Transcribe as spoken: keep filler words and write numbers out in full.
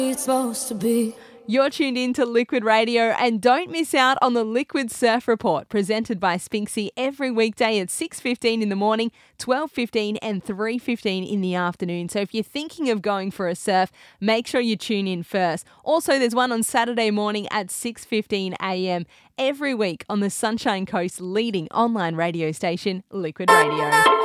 it's supposed to be. You're tuned in to Liquid Radio, and don't miss out on the Liquid Surf Report, presented by Spinksy every weekday at six fifteen in the morning, twelve fifteen and three fifteen in the afternoon. So if you're thinking of going for a surf, make sure you tune in first. Also, there's one on Saturday morning at six fifteen a.m. every week on the Sunshine Coast's leading online radio station, Liquid Radio.